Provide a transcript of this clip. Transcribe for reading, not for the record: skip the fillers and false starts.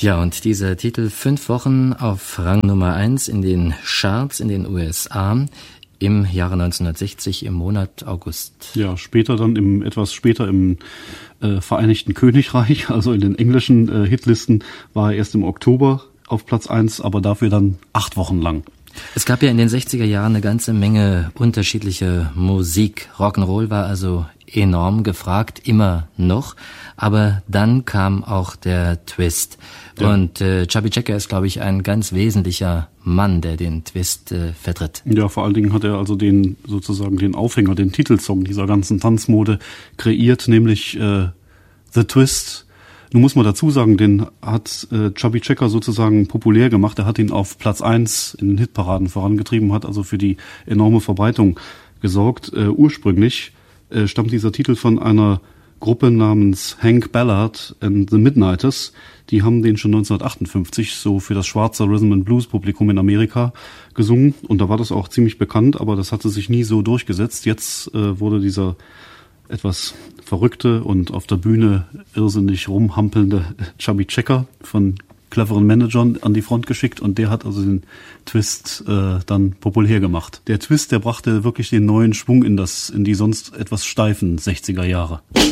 Ja, und dieser Titel 5 Wochen auf Rang Nummer 1 in den Charts in den USA im Jahre 1960 im Monat August. Ja, etwas später im Vereinigten Königreich, also in den englischen Hitlisten, war er erst im Oktober auf Platz 1, aber dafür dann 8 Wochen lang. Es gab ja in den 60er Jahren eine ganze Menge unterschiedliche Musik. Rock'n'Roll war also enorm gefragt, immer noch. Aber dann kam auch der Twist. Ja. Und Chubby Checker ist, glaube ich, ein ganz wesentlicher Mann, der den Twist vertritt. Ja, vor allen Dingen hat er also den Aufhänger, den Titelsong dieser ganzen Tanzmode kreiert, nämlich The Twist. Nun muss man dazu sagen, den hat Chubby Checker sozusagen populär gemacht. Er hat ihn auf Platz 1 in den Hitparaden vorangetrieben, hat also für die enorme Verbreitung gesorgt. Ursprünglich stammt dieser Titel von einer Gruppe namens Hank Ballard and the Midnighters. Die haben den schon 1958 so für das schwarze Rhythm and Blues Publikum in Amerika gesungen. Und da war das auch ziemlich bekannt, aber das hatte sich nie so durchgesetzt. Jetzt wurde dieser etwas verrückte und auf der Bühne irrsinnig rumhampelnde Chubby Checker von cleveren Managern an die Front geschickt und der hat also den Twist dann populär gemacht. Der Twist, der brachte wirklich den neuen Schwung in die sonst etwas steifen 60er Jahre.